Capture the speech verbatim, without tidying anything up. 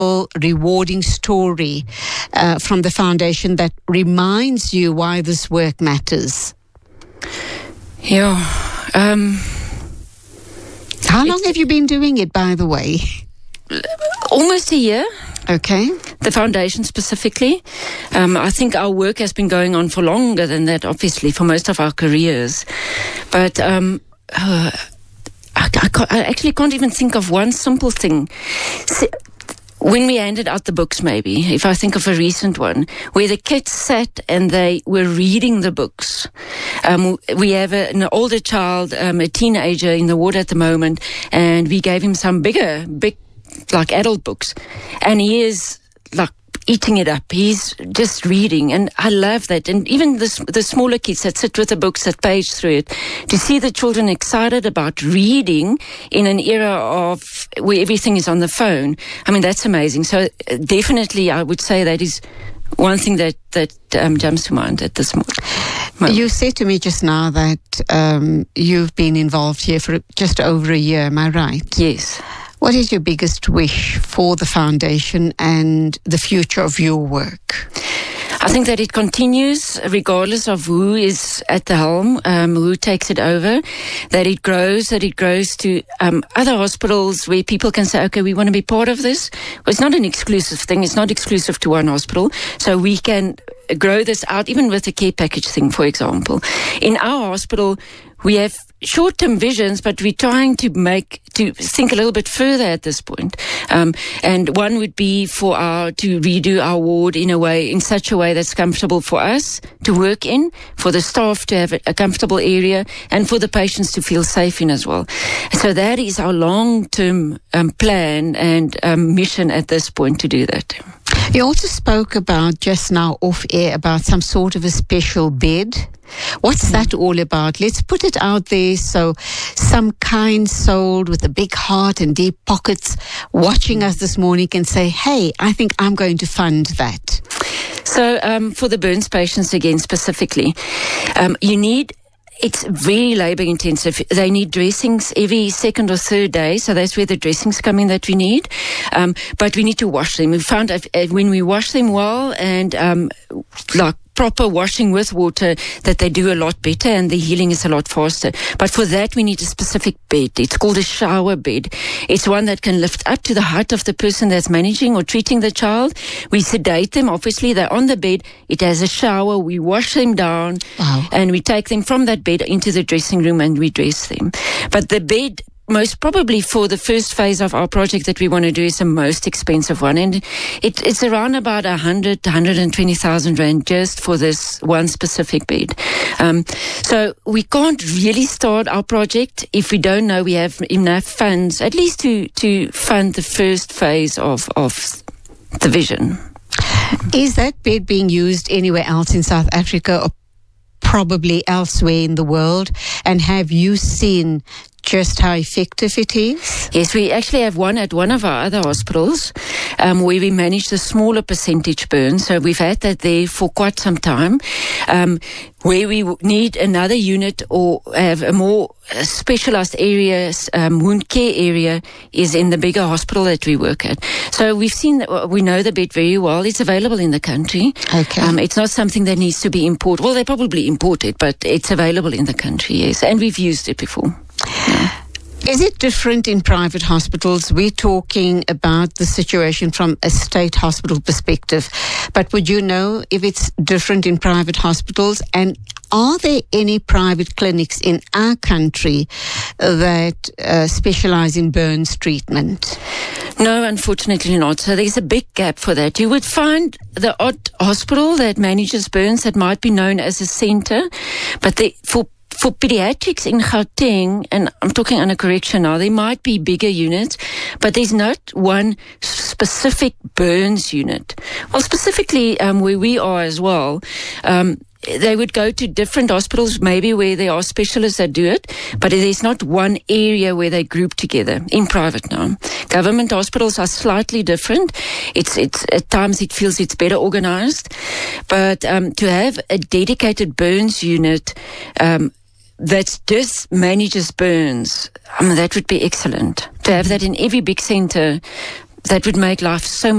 rewarding story uh, from the foundation that reminds you why this work matters? Yeah. Um, How long have you been doing it, by the way? Almost a year. Okay. The foundation specifically. Um, I think our work has been going on for longer than that, obviously, for most of our careers. But um, uh, I, I, can't, I actually can't even think of one simple thing. See, when we handed out the books, maybe, if I think of a recent one, where the kids sat and they were reading the books. Um, we have a, an older child, um, a teenager in the ward at the moment, and we gave him some bigger, big, like adult books. And he is, like, eating it up. He's just reading, and I love that. And even the, the smaller kids that sit with the books, that page through it, to see the children excited about reading in an era of where everything is on the phone. I mean, that's amazing. So uh, definitely I would say that is one thing that, that um, jumps to mind at this moment. You said to me just now that um, you've been involved here for just over a year, am I right? Yes. What is your biggest wish for the foundation and the future of your work? I think that it continues regardless of who is at the helm, um, who takes it over, that it grows, that it grows to um, other hospitals where people can say, okay, we want to be part of this. Well, it's not an exclusive thing. It's not exclusive to one hospital. So we can grow this out, even with the care package thing, for example. In our hospital, we have short-term visions, but we're trying to make, to think a little bit further at this point. Um, and one would be for our, to redo our ward in a way, in such a way that's comfortable for us to work in, for the staff to have a, a comfortable area, and for the patients to feel safe in as well. So that is our long-term um, plan and um, mission at this point, to do that. You also spoke about just now off air about some sort of a special bed. What's that all about? Let's put it out there so some kind soul with a big heart and deep pockets watching us this morning can say, hey, I think I'm going to fund that. So um, for the burns patients again specifically, um, you need It's very labour intensive. They need dressings every second or third day, so that's where the dressings come in that we need. Um, but we need to wash them. We found if, if when we wash them well and um, like proper washing with water, that they do a lot better and the healing is a lot faster. But for that, we need a specific bed. It's called a shower bed. It's one that can lift up to the height of the person that's managing or treating the child. We sedate them. Obviously, they're on the bed. It has a shower. We wash them down. Wow. And we take them from that bed into the dressing room and we dress them. But the bed, most probably for the first phase of our project that we want to do, is the most expensive one. And it, it's around about one hundred, one hundred twenty thousand rand just for this one specific bed. Um, so we can't really start our project if we don't know we have enough funds, at least to, to fund the first phase of, of the vision. Is that bed being used anywhere else in South Africa or probably elsewhere in the world? And have you seen just how effective it is? Yes, we actually have one at one of our other hospitals um, where we manage the smaller percentage burn. So we've had that there for quite some time. Um, where we need another unit or have a more specialized area, um, wound care area, is in the bigger hospital that we work at. So we've seen that, we know the bed very well. It's available in the country. Okay. Um, it's not something that needs to be imported. Well, they probably import it, but it's available in the country, yes. And we've used it before. Yeah. Is it different in private hospitals? We're talking about the situation from a state hospital perspective, but would you know if it's different in private hospitals? And are there any private clinics in our country that uh, specialize in burns treatment? No, unfortunately not. So there's a big gap for that. You would find the odd hospital that manages burns that might be known as a center, but they, for For pediatrics in Gauteng, and I'm talking under correction now, there might be bigger units, but there's not one specific burns unit. Well, specifically um, where we are as well, um, they would go to different hospitals, maybe where there are specialists that do it, but there's not one area where they group together in private now. Government hospitals are slightly different. It's, it's, at times it feels it's better organized, but um, to have a dedicated burns unit, um, that just manages burns, I mean, that would be excellent. To have that in every big center, that would make life so